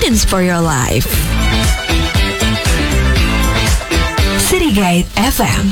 Maintenance for your life. City Guide FM.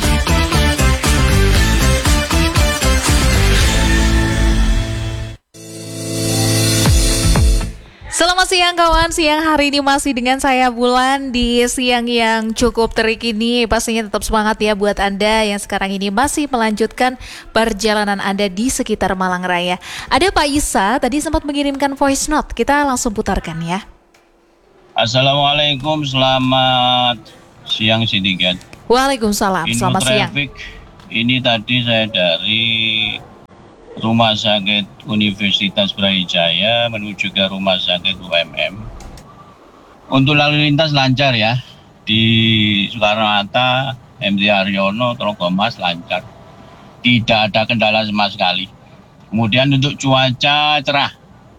Selamat siang kawan, siang hari ini masih dengan saya Bulan di siang yang cukup terik ini. Pastinya tetap semangat ya buat Anda yang sekarang ini masih melanjutkan perjalanan Anda di sekitar Malang Raya. Ada Pak Isa, tadi sempat mengirimkan voice note, kita langsung putarkan ya. Assalamualaikum, selamat siang Sidigat. Waalaikumsalam, selamat siang. Ini tadi saya dari Rumah Sakit Universitas Brawijaya menuju ke Rumah Sakit UMM. Untuk lalu lintas lancar ya, di Soekarno-Hatta, MT Haryono, Trogomas lancar. Tidak ada kendala sama sekali. Kemudian untuk cuaca cerah.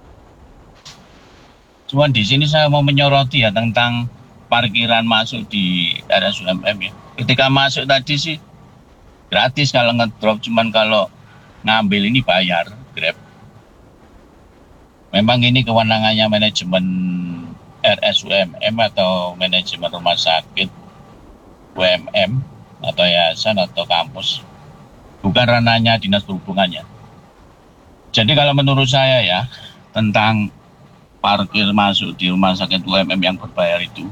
Cuman di sini saya mau menyoroti ya tentang parkiran masuk di area UMM ya. Ketika masuk tadi sih gratis kalau ngedrop, cuman kalau ngambil ini bayar Grab. Memang ini kewenangannya manajemen RSUMM atau manajemen rumah sakit UMM atau yayasan atau kampus, bukan ranahnya dinas perhubungannya. Jadi kalau menurut saya ya tentang parkir masuk di rumah sakit UMM yang berbayar itu,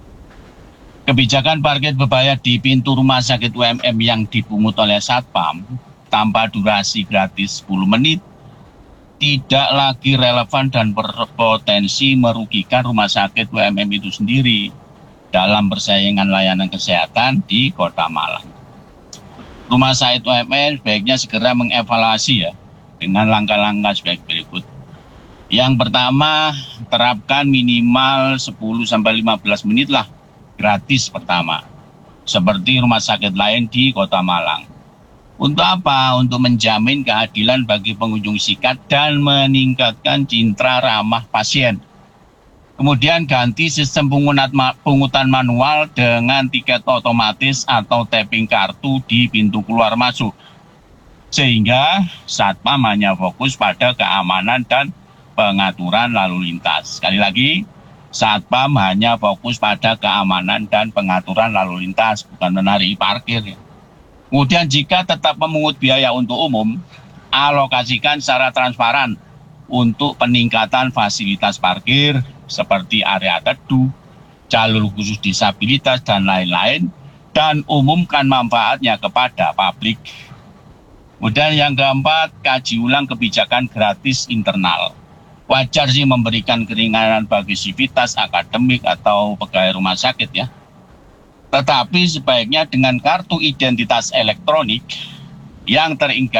kebijakan parkir berbayar di pintu rumah sakit UMM yang dipungut oleh Satpam tanpa durasi gratis 10 menit tidak lagi relevan dan berpotensi merugikan rumah sakit UMM itu sendiri dalam persaingan layanan kesehatan di Kota Malang. Rumah sakit UMM sebaiknya segera mengevaluasi ya dengan langkah-langkah sebagai berikut. Yang pertama, terapkan minimal 10-15 menit lah gratis pertama, seperti rumah sakit lain di Kota Malang. Untuk apa? Untuk menjamin keadilan bagi pengunjung sikat dan meningkatkan citra ramah pasien. Kemudian ganti sistem pungutan manual dengan tiket otomatis atau tapping kartu di pintu keluar masuk. Sehingga Satpam hanya fokus pada keamanan dan pengaturan lalu lintas. Sekali lagi, Satpam hanya fokus pada keamanan dan pengaturan lalu lintas, bukan menarik parkir. Kemudian jika tetap memungut biaya untuk umum, alokasikan secara transparan untuk peningkatan fasilitas parkir seperti area teduh, jalur khusus disabilitas, dan lain-lain, dan umumkan manfaatnya kepada publik. Kemudian yang keempat, kaji ulang kebijakan gratis internal. Wajar sih memberikan keringanan bagi sivitas, akademik, atau pegawai rumah sakit ya. Tetapi sebaiknya dengan kartu identitas elektronik yang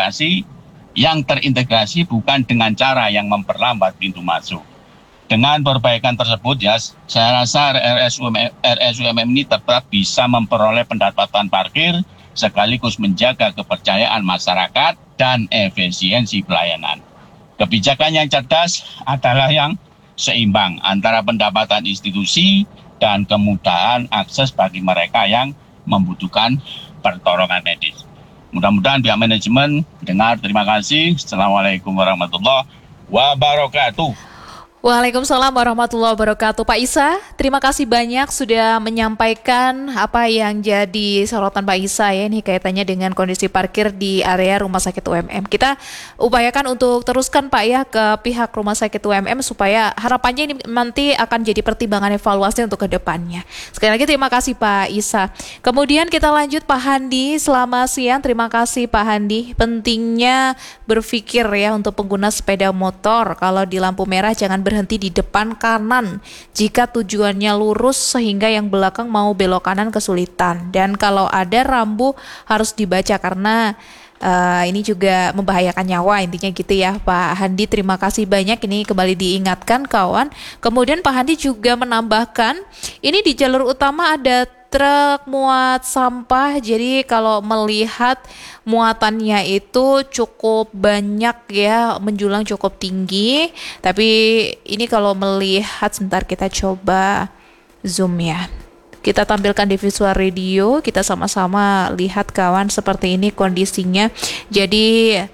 terintegrasi bukan dengan cara yang memperlambat pintu masuk. Dengan perbaikan tersebut ya, saya rasa RSUMM ini tetap bisa memperoleh pendapatan parkir sekaligus menjaga kepercayaan masyarakat dan efisiensi pelayanan. Kebijakan yang cerdas adalah yang seimbang antara pendapatan institusi dan kemudahan akses bagi mereka yang membutuhkan pertolongan medis. Mudah-mudahan pihak manajemen dengar. Terima kasih. Assalamualaikum warahmatullahi wabarakatuh. Waalaikumsalam warahmatullahi wabarakatuh. Pak Isa, terima kasih banyak sudah menyampaikan apa yang jadi sorotan Pak Isa ya, ini kaitannya dengan kondisi parkir di area Rumah Sakit UMM. Kita upayakan untuk teruskan Pak ya ke pihak Rumah Sakit UMM supaya harapannya ini nanti akan jadi pertimbangan evaluasi untuk ke depannya. Sekali lagi terima kasih Pak Isa. Kemudian kita lanjut Pak Handi, selamat siang. Terima kasih Pak Handi. Pentingnya berpikir ya untuk pengguna sepeda motor, kalau di lampu merah jangan berhenti di depan kanan jika tujuannya lurus sehingga yang belakang mau belok kanan kesulitan. Dan kalau ada rambu harus dibaca karena ini juga membahayakan nyawa, intinya gitu ya Pak Handi. Terima kasih banyak, ini kembali diingatkan kawan. Kemudian Pak Handi juga menambahkan ini di jalur utama ada truk muat sampah, jadi kalau melihat muatannya itu cukup banyak ya, menjulang cukup tinggi. Tapi ini kalau melihat, sebentar kita coba zoom ya, kita tampilkan di visual radio, kita sama-sama lihat kawan seperti ini kondisinya. Jadi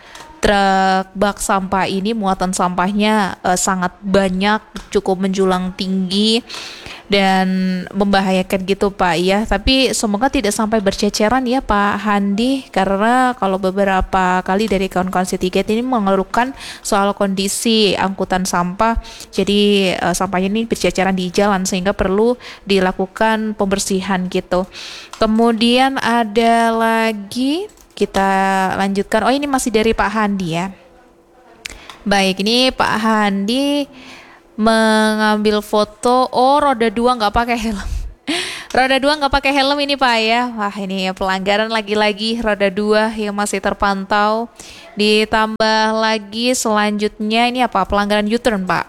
truk bak sampah ini muatan sampahnya sangat banyak, cukup menjulang tinggi dan membahayakan gitu Pak ya. Tapi semoga tidak sampai berceceran ya Pak Handi, karena kalau beberapa kali dari kawan-kawan Citygate ini mengeluhkan soal kondisi angkutan sampah, jadi sampahnya ini berceceran di jalan sehingga perlu dilakukan pembersihan gitu. Kemudian ada lagi, kita lanjutkan. Oh, ini masih dari Pak Handi ya. Baik, ini Pak Handi mengambil foto. Oh, roda 2 nggak pakai helm. Roda 2 nggak pakai helm ini Pak ya. Wah, ini pelanggaran lagi-lagi roda 2 yang masih terpantau. Ditambah lagi selanjutnya ini apa? Pelanggaran U-turn Pak.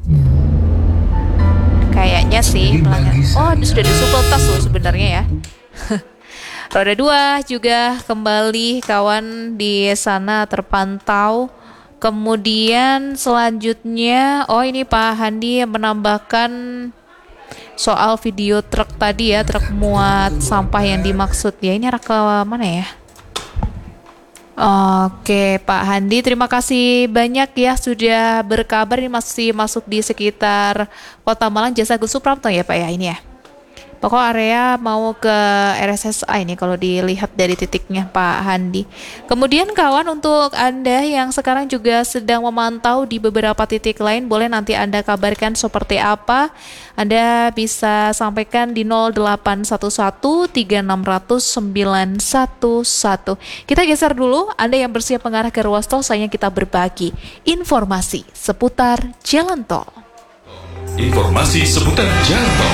Kayaknya sih pelanggaran. Oh, ini sudah disupletas loh sebenarnya ya. Roda 2 juga kembali kawan di sana terpantau. Kemudian selanjutnya, oh ini Pak Handi menambahkan soal video truk tadi ya, truk muat sampah yang dimaksud ya. Ini arah ke mana ya? Oke Pak Handi, terima kasih banyak ya sudah berkabar. Ini masih masuk di sekitar Kota Malang, Jasa Gus Suprapto ya Pak ya ini ya. Pokok area mau ke RSSA ini kalau dilihat dari titiknya Pak Handi. Kemudian kawan, untuk Anda yang sekarang juga sedang memantau di beberapa titik lain, boleh nanti Anda kabarkan seperti apa. Anda bisa sampaikan di 08113600 911. Kita geser dulu, Anda yang bersiap mengarah ke ruas tol, sayang kita berbagi informasi seputar jalan tol. Informasi seputar jalan tol.